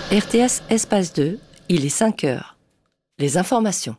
RTS Espace 2, il est 5 heures. Les informations.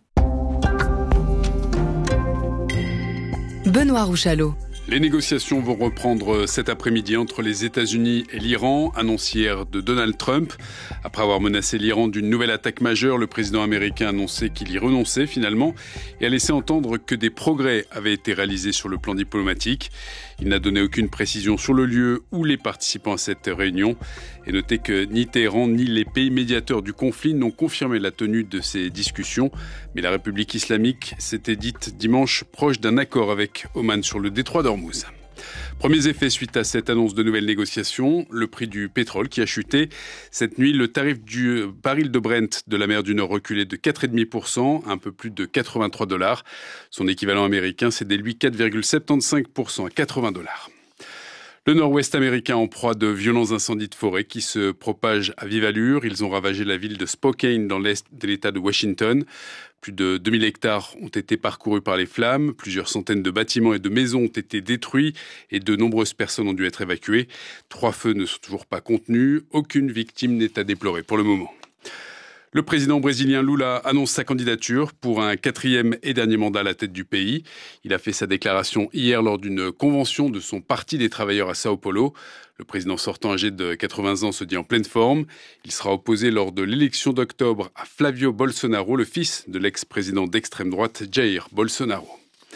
Benoît Rouchalot. Les négociations vont reprendre cet après-midi entre les États-Unis et l'Iran, annonce hier de Donald Trump. Après avoir menacé l'Iran d'une nouvelle attaque majeure, le président américain a annoncé qu'il y renonçait finalement et a laissé entendre que des progrès avaient été réalisés sur le plan diplomatique. Il n'a donné aucune précision sur le lieu ou les participants à cette réunion. Et notez que ni Téhéran ni les pays médiateurs du conflit n'ont confirmé la tenue de ces discussions. Mais la République islamique s'était dite dimanche proche d'un accord avec Oman sur le détroit d'Ormuz. Premiers effets suite à cette annonce de nouvelles négociations, le prix du pétrole qui a chuté. Cette nuit, le tarif du baril de Brent de la mer du Nord reculait de 4,5%, un peu plus de $83. Son équivalent américain s'est lui 4,75% à $80. Le nord-ouest américain en proie de violents incendies de forêt qui se propagent à vive allure. Ils ont ravagé la ville de Spokane dans l'est de l'État de Washington. Plus de 2000 hectares ont été parcourus par les flammes. Plusieurs centaines de bâtiments et de maisons ont été détruits et de nombreuses personnes ont dû être évacuées. 3 feux ne sont toujours pas contenus. Aucune victime n'est à déplorer pour le moment. Le président brésilien Lula annonce sa candidature pour un 4e et dernier mandat à la tête du pays. Il a fait sa déclaration hier lors d'une convention de son Parti des travailleurs à Sao Paulo. Le président sortant âgé de 80 ans se dit en pleine forme. Il sera opposé lors de l'élection d'octobre à Flavio Bolsonaro, le fils de l'ex-président d'extrême droite Jair Bolsonaro.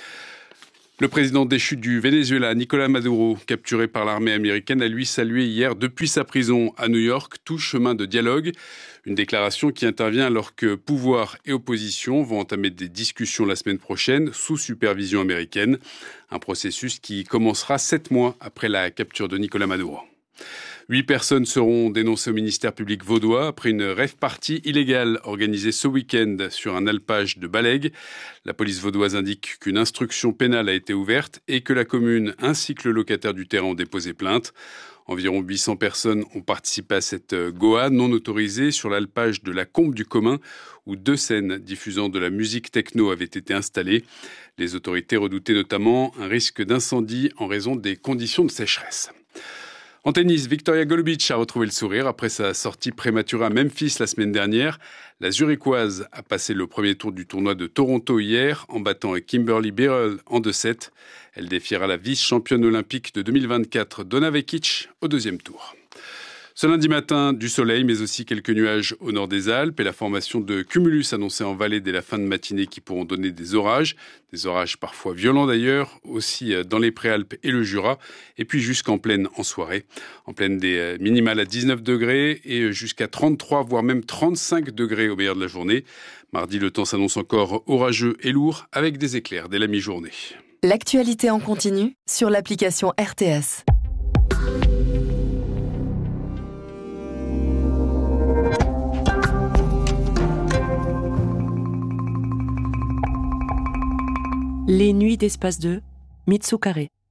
Le président déchu du Venezuela, Nicolás Maduro, capturé par l'armée américaine, a lui salué hier depuis sa prison à New York tout chemin de dialogue. Une déclaration qui intervient alors que pouvoir et opposition vont entamer des discussions la semaine prochaine sous supervision américaine. Un processus qui commencera 7 mois après la capture de Nicolás Maduro. 8 personnes seront dénoncées au ministère public vaudois après une rave-party illégale organisée ce week-end sur un alpage de Balègue. La police vaudoise indique qu'une instruction pénale a été ouverte et que la commune ainsi que le locataire du terrain ont déposé plainte. Environ 800 personnes ont participé à cette Goa non autorisée sur l'alpage de la Combe du Commun où 2 scènes diffusant de la musique techno avaient été installées. Les autorités redoutaient notamment un risque d'incendie en raison des conditions de sécheresse. En tennis, Victoria Golubic a retrouvé le sourire après sa sortie prématurée à Memphis la semaine dernière. La Zurichoise a passé le premier tour du tournoi de Toronto hier en battant Kimberly Birrell en 2-7. Elle défiera la vice-championne olympique de 2024 Donna Vekic au 2e tour. Ce lundi matin, du soleil, mais aussi quelques nuages au nord des Alpes et la formation de cumulus annoncée en vallée dès la fin de matinée qui pourront donner des orages parfois violents d'ailleurs, aussi dans les Préalpes et le Jura, et puis jusqu'en plaine en soirée. En plaine des minimales à 19 degrés et jusqu'à 33, voire même 35 degrés au meilleur de la journée. Mardi, le temps s'annonce encore orageux et lourd avec des éclairs dès la mi-journée. L'actualité en continu sur l'application RTS. Les nuits d'Espace 2, Mitsu Carré.